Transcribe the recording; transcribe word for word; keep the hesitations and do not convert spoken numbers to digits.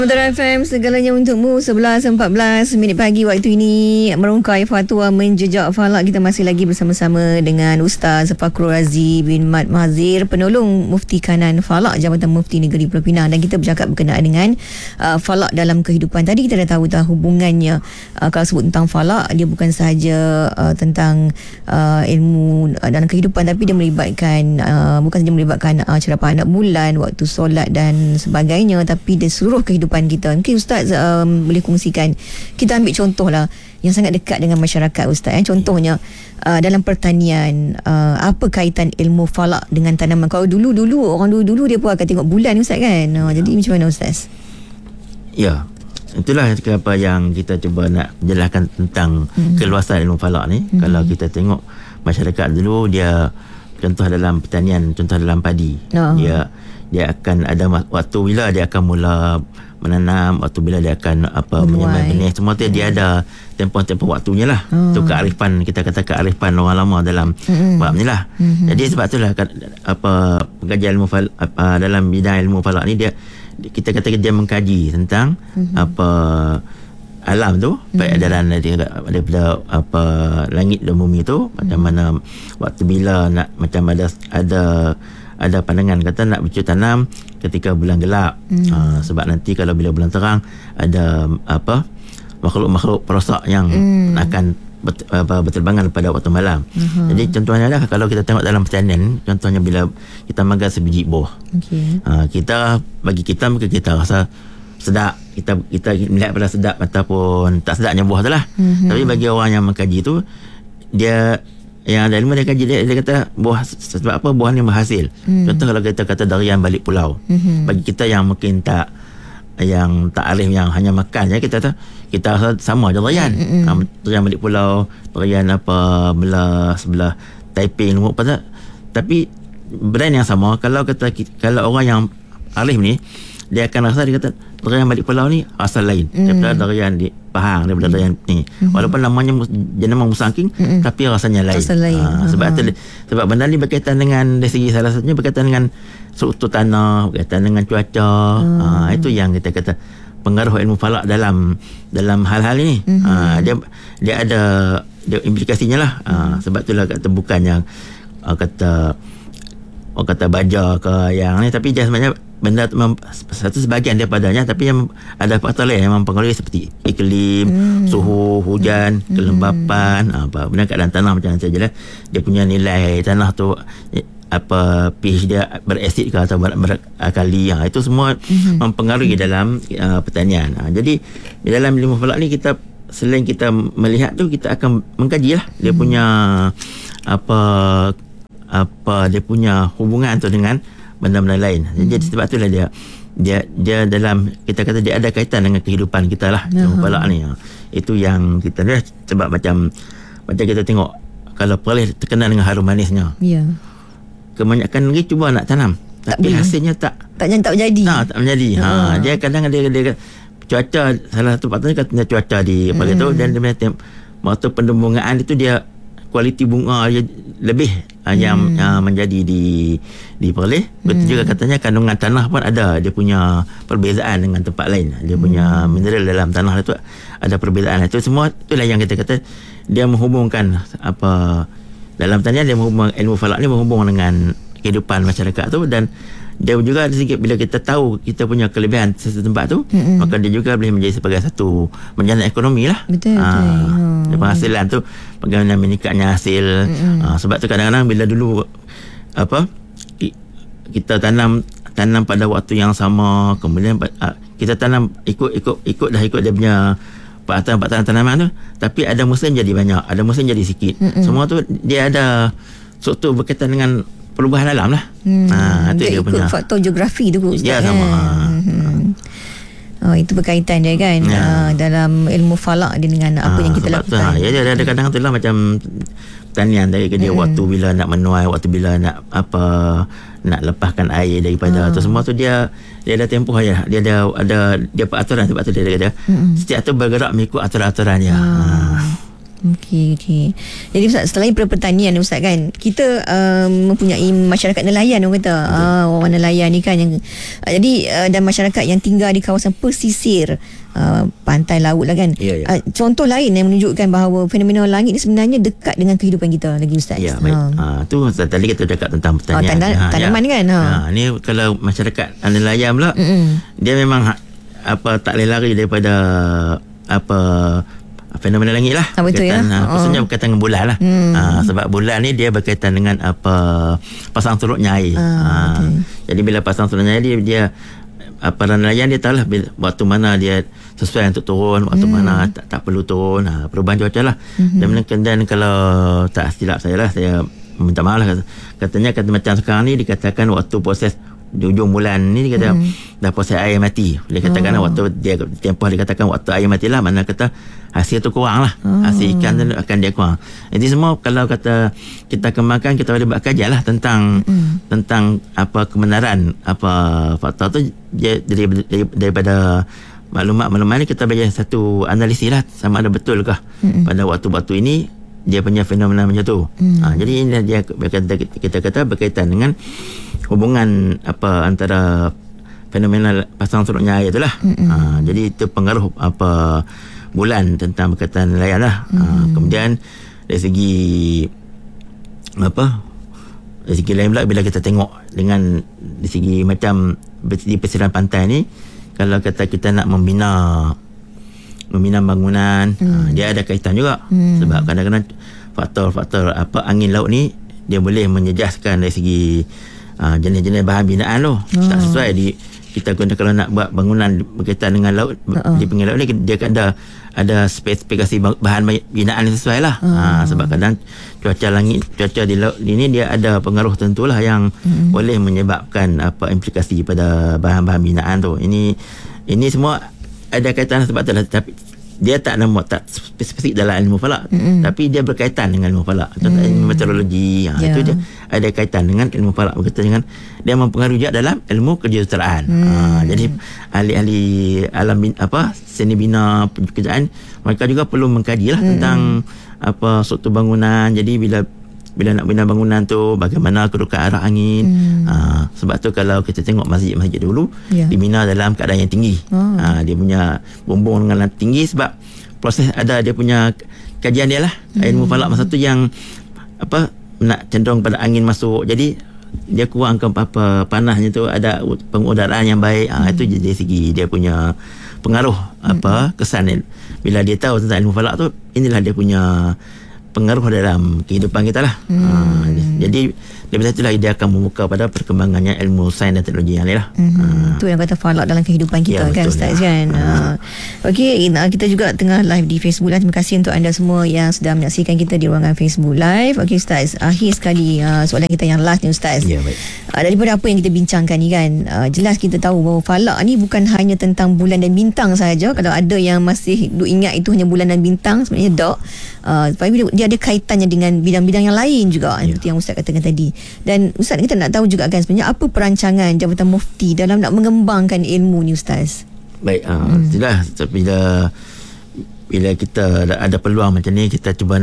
Mutiara F M, segalanya untukmu. Sebelas empat belas minit pagi waktu ini, merungkai fatwa menjejak falak. Kita masih lagi bersama-sama dengan Ustaz Fakhrul Razi bin Mat Mazir, penolong Mufti Kanan Falak Jabatan Mufti Negeri Pulau Pinang, dan kita bercakap berkenaan dengan uh, falak dalam kehidupan. Tadi kita dah tahu dah hubungannya. uh, Kalau sebut tentang falak, dia bukan sahaja uh, tentang uh, ilmu uh, dalam kehidupan, tapi dia melibatkan uh, bukan sahaja melibatkan uh, cerapan anak bulan, waktu solat dan sebagainya, tapi dia seluruh kehidupan kita. Mungkin Ustaz um, boleh kongsikan, kita ambil contoh lah yang sangat dekat dengan masyarakat Ustaz, eh? Contohnya uh, dalam pertanian, uh, apa kaitan ilmu falak dengan tanaman? Kalau dulu-dulu, orang dulu-dulu dia pun akan tengok bulan Ustaz kan. uh, Jadi macam mana Ustaz? Ya, itulah kenapa yang kita cuba nak jelaskan tentang hmm. keluasan ilmu falak ni. hmm. Kalau kita tengok masyarakat dulu, dia contoh dalam pertanian, contoh dalam padi, oh. dia dia akan ada waktu bila dia akan mula menanam, waktu bila dia akan apa menyemai benih, semua tu hmm. dia ada tempoh-tempoh waktunya lah. Itu hmm. kearifan, kita kata kearifan orang lama dalam hmm. bab ni lah. hmm. Jadi sebab tu lah apa pengajian ilmu falak, apa, dalam bidang ilmu falak ni, dia kita kata dia mengkaji tentang hmm. apa alam tu, hmm. baik dalam daripada apa langit dan bumi tu, hmm. macam mana waktu bila nak, macam ada ada ada pandangan kata nak bercocok tanam ketika bulan gelap. hmm. uh, sebab nanti kalau bila bulan terang ada apa makhluk-makhluk perosak yang hmm. akan ber, apa, berterbangan pada waktu malam. uh-huh. Jadi contohnya lah, kalau kita tengok dalam pertanian, contohnya bila kita makan sebiji buah, okay. uh, kita bagi kita mungkin kita rasa sedap, kita kita melihat pada sedap ataupun tak sedapnya buah tu lah. uh-huh. Tapi bagi orang yang mengkaji tu, dia yang ada ilmu, dia kaji, dia, dia kata buah sebab apa buah ni berhasil. hmm. Contoh kalau kita kata darian balik pulau, hmm. bagi kita yang mungkin tak, yang tak arif, yang hanya makan je, kita kata kita rasa sama je darian. hmm. ha, darian balik pulau, darian apa belah sebelah Taiping, apa tak, tapi brand yang sama. Kalau kata kalau orang yang arif ni, dia akan rasa, dia kata darian balik pulau ni asal lain mm. daripada darian di Pahang, daripada mm. darian ni. mm. Walaupun namanya jenama musangking, mm. tapi rasanya lain, lain. Ha, sebab uh-huh. tu, sebab benda ni berkaitan dengan, dari segi salah satunya berkaitan dengan struktur tanah, berkaitan dengan cuaca. uh. ha, Itu yang kita kata pengaruh ilmu falak dalam dalam hal-hal ini. mm-hmm. ha, dia dia ada dia implikasinya lah. ha, sebab itulah kata bukan yang uh, kata orang kata baja ke yang ni, tapi dia sebenarnya benda mem, satu sebahagian daripadanya, tapi yang ada faktor lain yang mempengaruhi seperti iklim, hmm. suhu, hujan, hmm. kelembapan, apa benda keadaan tanah macam mana sajalah. Dia punya nilai tanah tu apa pH dia berasid ke atau berakali, ha, itu semua hmm. mempengaruhi hmm. dalam uh, pertanian. Ha, jadi di dalam ilmu falak ni, kita selain kita melihat tu, kita akan mengkaji lah dia hmm. punya apa apa dia punya hubungan tu dengan benda-benda lain. Jadi hmm. sebab itulah dia dia dia dalam, kita kata dia ada kaitan dengan kehidupan kita lah. Ilmu falak ni, itu yang kita dah, sebab macam macam kita tengok, kalau Perlis terkenal dengan harum manisnya, ya, kebanyakan negeri cuba nak tanam, tak tapi boleh. Hasilnya tak tak tak menjadi. Nah, tak menjadi. Ha, ha dia kadang dia dia cuaca, salah satu faktornya katanya cuaca di Perlis hmm. tu, dan dia punya waktu penembungaan itu, dia kualiti bunga dia lebih hmm. yang, yang menjadi di di Perlis. Betul hmm. juga katanya kandungan tanah pun ada, dia punya perbezaan dengan tempat lain. Dia hmm. punya mineral dalam tanah itu ada perbezaan. Itu semua itulah yang kita kata dia menghubungkan apa dalam tanya, dia menghubung ilmu falak ni menghubung dengan kehidupan masyarakat tu, dan dia juga sedikit bila kita tahu kita punya kelebihan sesuatu tempat tu, mm-hmm. maka dia juga boleh menjadi sebagai satu menjana ekonomi lah. Betul, ha, betul. Penghasilan tu bagaimana meningkatnya hasil. Mm-hmm. Ha, sebab tu kadang-kadang bila dulu apa kita tanam tanam pada waktu yang sama, kemudian kita tanam ikut ikut ikut dah ikut dia punya peraturan-peraturan tanaman tu, tapi ada musim jadi banyak, ada musim jadi sikit. Mm-hmm. Semua tu dia ada struktur berkaitan dengan perubahan alam lah. Hmm, ha, dia ikut punya faktor geografi tu Ustaz. Ya, sama. Kan? Hmm. Oh, itu berkaitan dia kan. Ya. Uh, dalam ilmu falak dia dengan apa ha, yang kita lakukan. Tu, ha, ya, dia ada kadang tu lah macam pertanian dari dia hmm. waktu bila nak menuai, waktu bila nak apa nak lepaskan air daripada hmm. tu semua tu, dia dia ada tempoh ya. Dia ada ada dia peraturan, sebab tu dia ada hmm. setiap tu bergerak mengikut aturan-aturan dia. Hmm. Ha. Okey, okey. Jadi Ustaz, selain pertanian Ustaz kan, kita um, mempunyai masyarakat nelayan orang kata. Ah, orang nelayan ni kan yang uh, jadi uh, dan masyarakat yang tinggal di kawasan pesisir uh, pantai laut lah kan. Ya, ya. Uh, contoh lain yang menunjukkan bahawa fenomena langit ni sebenarnya dekat dengan kehidupan kita lagi Ustaz. Ya, baik. Ha. Ha, tu tadi kita cakap tentang pertanian. Oh, tanda, ha, tanaman ya. kan. Ha. Ha, ni kalau masyarakat nelayan pula, Mm-mm. dia memang ha, apa tak boleh lari daripada apa fenomena langit lah. Ah, betul berkaitan, ya. Ha, khususnya Oh. berkaitan dengan bulan lah. Hmm. Ha, sebab bulan ni dia berkaitan dengan apa pasang surutnya air. Ah, Ha, betul. jadi bila pasang surutnya air dia, dia apa nelayan dia tahulah bila, waktu mana dia sesuai untuk turun, waktu hmm. mana tak, tak perlu turun. Ha, perubahan cuaca lah. Hmm. Dan, dan kalau tak silap saya lah, saya minta maaf lah. Katanya kata macam sekarang ni dikatakan waktu proses di ujung bulan ni dia kata hmm. dah proses air mati. Dia katakan oh. waktu dia tempoh dia katakan waktu air mati lah, mana kata hasil tu kurang lah. Oh. Hasil ikan tu akan dia kurang. Jadi semua kalau kata kita kembangkan, kita boleh buat kajian lah tentang hmm. tentang apa kebenaran apa fakta tu dia dari, dari, daripada maklumat-maklumat ni kita belajar satu analisis lah sama ada betul ke hmm. pada waktu-waktu ini dia punya fenomena macam tu. Hmm. Ha, jadi ini dia kita, kita kata berkaitan dengan hubungan apa antara fenomena pasang surutnya air itulah. Ha, jadi itu pengaruh apa bulan tentang berkaitan nelayan lah. Ha, kemudian dari segi apa dari segi lain pula bila kita tengok dengan dari segi macam di pesisir pantai ni, kalau kata kita nak membina membina bangunan, hmm. ha, dia ada kaitan juga. Hmm. Sebab kadang-kadang faktor-faktor apa angin laut ni dia boleh menjejaskan dari segi uh, jenis-jenis bahan binaan tu. Oh. Tak sesuai di kita guna kalau nak buat bangunan berkaitan dengan laut uh-uh. di pinggir laut ni dia kan ada ada spesifikasi bahan binaan yang sesuai lah. Uh. Ha, sebab kadang cuaca langit cuaca di laut ini dia ada pengaruh tentulah yang uh-uh. boleh menyebabkan apa implikasi pada bahan-bahan binaan tu. Ini ini semua ada kaitan sebab tu lah, tapi dia tak nama tak spesifik dalam ilmu falak, mm-hmm. tapi dia berkaitan dengan ilmu falak. Contoh mm. ilmu meteorologi, ha, yeah. itu dia ada kaitan dengan ilmu falak, berkaitan dengan dia mempengaruhi juga dalam ilmu kejuruteraan. Mm. Ha, jadi ahli-ahli alam bin, apa seni bina pekerjaan mereka juga perlu mengkaji lah mm. tentang apa struktur bangunan. Jadi bila bila nak bina bangunan tu bagaimana kedudukan arah angin. Hmm. Ha, sebab tu kalau kita tengok masjid-masjid dulu yeah. dibina dalam keadaan yang tinggi. Oh. Ha, dia punya bumbung dengan tinggi sebab proses ada dia punya kajian dia lah. Hmm. Ilmu falak masa tu yang apa nak cenderung pada angin masuk. Jadi dia kurangkan apa panasnya tu, ada pengudaraan yang baik. Ha, hmm. itu dari segi dia punya pengaruh apa kesan dia. Bila dia tahu tentang ilmu falak tu, inilah dia punya pengaruh dalam kehidupan kita lah. Hmm. Ha, jadi daripada itulah dia akan membuka pada perkembangannya ilmu sains dan teknologi yang lain lah. Hmm. Itu ha. yang kata falak dalam kehidupan kita ya, kan Ustaz ya. kan. Ha. Okey, kita juga tengah live di Facebook lah. Terima kasih untuk anda semua yang sedang menyaksikan kita di ruangan Facebook live. Okey Ustaz, akhir sekali uh, soalan kita yang last ni Ustaz. Ya, baik. Uh, daripada apa yang kita bincangkan ni kan, uh, jelas kita tahu bahawa falak ni bukan hanya tentang bulan dan bintang sahaja. Kalau ada yang masih duk ingat itu hanya bulan dan bintang, sebenarnya tak. Uh, tapi dia ada kaitannya dengan bidang-bidang yang lain juga, yeah. seperti yang Ustaz katakan tadi. Dan Ustaz, kita nak tahu juga kan sebenarnya apa perancangan Jabatan Mufti dalam nak mengembangkan ilmu ni Ustaz. Baik, uh, hmm. itulah bila bila kita ada, ada peluang macam ni, kita cuba